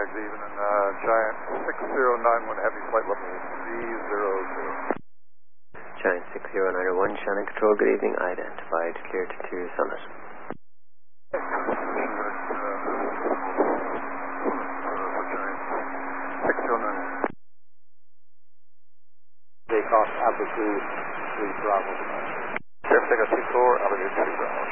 good evening. Giant 6091 Heavy flight level 300. Giant 6091, Shannon Control, good evening. Identified, clear to Summit. Takeoff, altitude 3 Bravo. Sierra Echo 24, altitude 3 Bravo.